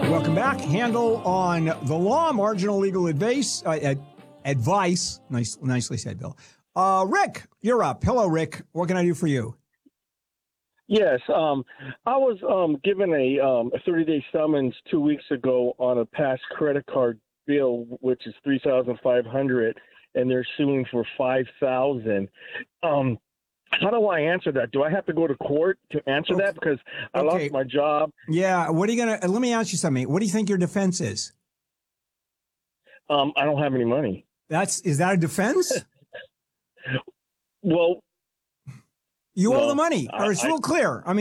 Welcome back. Handle on the law, marginal legal advice. Nicely said, Bill. Rick, you're up. Hello, Rick. What can I do for you? Yes, I was given a 30-day summons 2 weeks ago on a past credit card bill, which is $3,500, and they're suing for $5,000. How do I answer that? Do I have to go to court to answer that because I lost my job? Yeah. What are you gonna? Let me ask you something. What do you think your defense is? I don't have any money. Is that a defense? Well, you owe the money, or it's real clear. I mean.